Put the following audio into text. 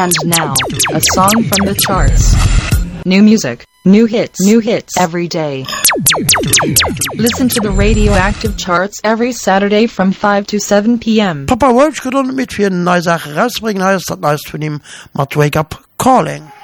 And now, a song from the charts. New music, new hits every day. Listen to the Radioactive Charts every Saturday from 5 to 7 p.m. Papa Roach geht mit für eine neue Sache rausbringen, heißt das neueste von ihm, Wake Up Calling.